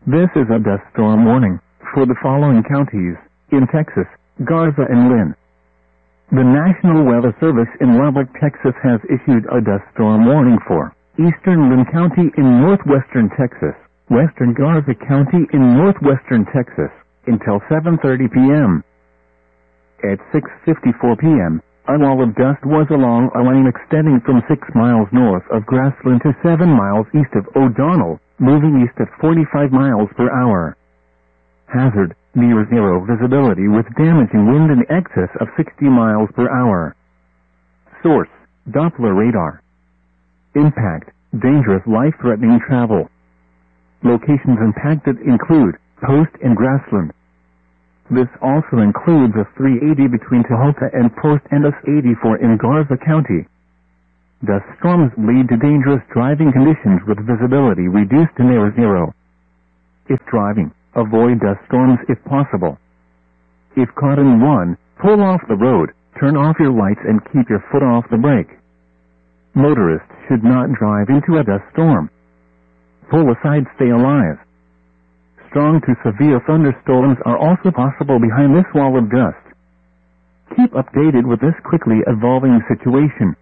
This is a dust storm warning for the following counties in Texas: Garza and Lynn. The National Weather Service in Lubbock, Texas has issued a dust storm warning for eastern Lynn County in northwestern Texas, western Garza County in northwestern Texas, until 7:30 p.m. At 6:54 p.m., a wall of dust was along a line extending from 6 miles north of Grassland to 7 miles east of O'Donnell, moving east at 45 miles per hour. Hazard: near zero visibility with damaging wind in excess of 60 miles per hour. Source: Doppler radar. Impact: dangerous, life-threatening travel. Locations impacted include Post and Grassland. This also includes a 380 between Tahoka and Post and a 84 in Garza County. Dust storms lead to dangerous driving conditions with visibility reduced to near zero. If driving, avoid dust storms if possible. If caught in one, pull off the road, turn off your lights and keep your foot off the brake. Motorists should not drive into a dust storm. Pull aside, stay alive. Strong to severe thunderstorms are also possible behind this wall of dust. Keep updated with this quickly evolving situation.